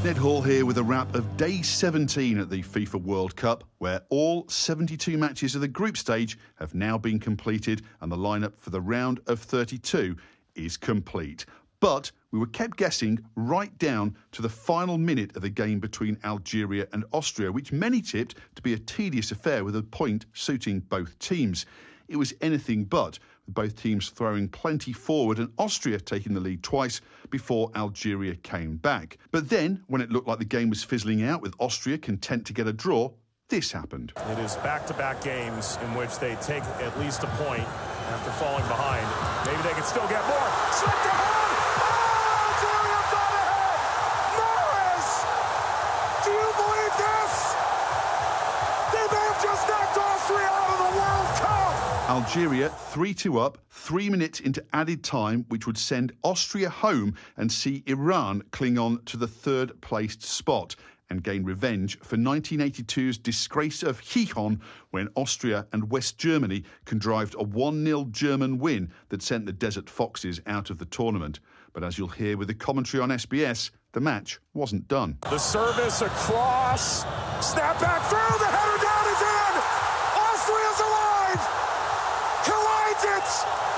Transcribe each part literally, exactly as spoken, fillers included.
Ned Hall here with a wrap of day seventeen at the FIFA World Cup, where all seventy-two matches of the group stage have now been completed and the lineup for the round of thirty-two is complete. But we were kept guessing right down to the final minute of the game between Algeria and Austria, which many tipped to be a tedious affair with a point suiting both teams. It was anything but, with both teams throwing plenty forward and Austria taking the lead twice before Algeria came back. But then, when it looked like the game was fizzling out with Austria content to get a draw, this happened. It is back-to-back games in which they take at least a point after falling behind. Maybe they can still get more. Slipped ahead! Oh, Algeria got ahead! Morris! Do you believe this? They may have just knocked Austria out of the World Cup! Algeria three two up, three minutes into added time, which would send Austria home and see Iran cling on to the third-placed spot and gain revenge for nineteen eighty-two's disgrace of Gijón, when Austria and West Germany contrived a one nil German win that sent the Desert Foxes out of the tournament. But as you'll hear with the commentary on S B S, the match wasn't done. The service across, snap back through, the header down is in! Austria's alive! Collides it!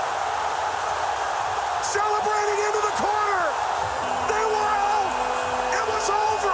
Celebrating into the corner! They were out! It was over!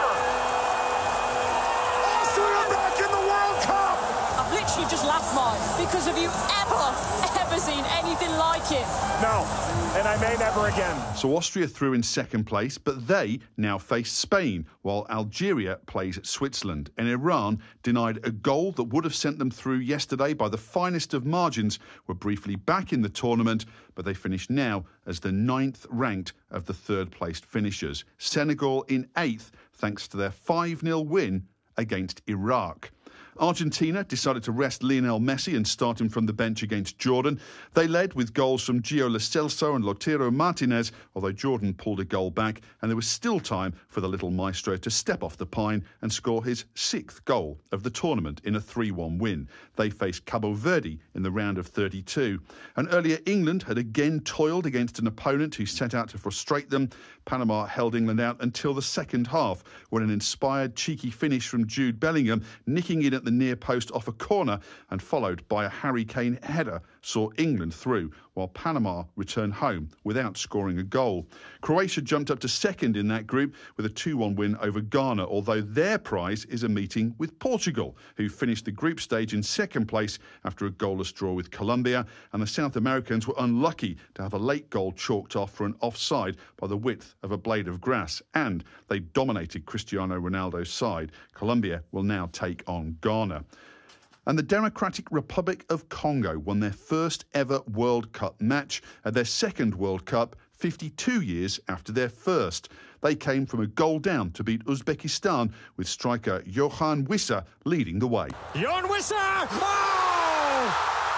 Austria back in the World Cup! I've literally just laughed, Mark, because have you ever, ever seen anything like it? No, and I may never again. So Austria through in second place, but they now face Spain, while Algeria plays Switzerland. And Iran, denied a goal that would have sent them through yesterday by the finest of margins, were briefly back in the tournament, but they finish now as the ninth ranked of the third-placed finishers. Senegal in eighth, thanks to their five nil win against Iraq. Argentina decided to rest Lionel Messi and start him from the bench against Jordan. They led with goals from Gio Lo Celso and Lautaro Martinez, although Jordan pulled a goal back, and there was still time for the little maestro to step off the pine and score his sixth goal of the tournament in a three one win. They faced Cabo Verde in the round of thirty-two. And earlier, England had again toiled against an opponent who set out to frustrate them. Panama held England out until the second half, when an inspired, cheeky finish from Jude Bellingham, nicking in at the near post off a corner and followed by a Harry Kane header, saw England through, while Panama returned home without scoring a goal. Croatia jumped up to second in that group with a two one win over Ghana, although their prize is a meeting with Portugal, who finished the group stage in second place after a goalless draw with Colombia, and the South Americans were unlucky to have a late goal chalked off for an offside by the width of a blade of grass, and they dominated Cristiano Ronaldo's side. Colombia will now take on Ghana. And the Democratic Republic of Congo won their first ever World Cup match at their second World Cup, fifty-two years after their first. They came from a goal down to beat Uzbekistan, with striker Yohan Wissa leading the way. Yohan Wissa! Oh!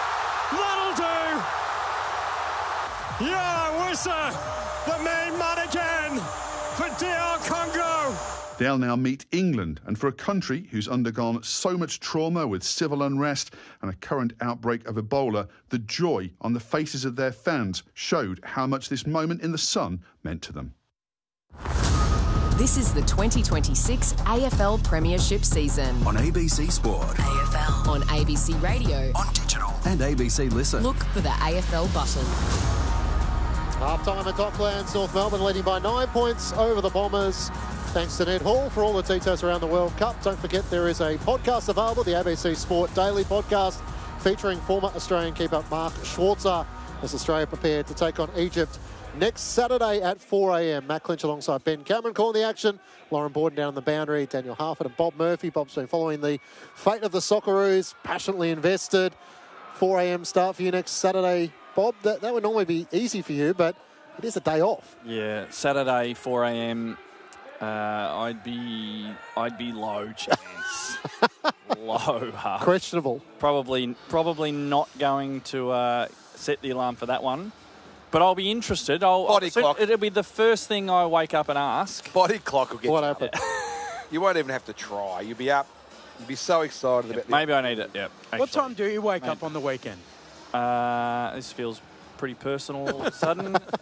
That'll do! Yohan Wissa, the main man again for D R Congo! They'll now meet England, and for a country who's undergone so much trauma with civil unrest and a current outbreak of Ebola, the joy on the faces of their fans showed how much this moment in the sun meant to them. This is the twenty twenty-six A F L Premiership season. On A B C Sport. A F L. On A B C Radio. On digital. And A B C Listen. Look for the A F L button. Half-time at Docklands, North Melbourne leading by nine points over the Bombers. Thanks to Ned Hall for all the details around the World Cup. Don't forget there is a podcast available, the A B C Sport Daily Podcast, featuring former Australian keeper Mark Schwarzer as Australia prepared to take on Egypt next Saturday at four a m. Matt Clinch alongside Ben Cameron calling the action. Lauren Borden down on the boundary, Daniel Harford and Bob Murphy. Bob's been following the fate of the Socceroos, passionately invested. four a m start for you next Saturday. Bob, that, that would normally be easy for you, but it is a day off. Yeah, Saturday, four a m Uh, I'd be, I'd be low chance, low. Half. Questionable. Probably, probably not going to uh, set the alarm for that one. But I'll be interested. I'll, Body I'll, clock. It'll be the first thing I wake up and ask. Body clock will get What you happened? up. You won't even have to try. You'll be up. You'll be so excited about Maybe I need it. Yeah. What actually. time do you wake Maybe. up on the weekend? Uh, this feels pretty personal all of a sudden.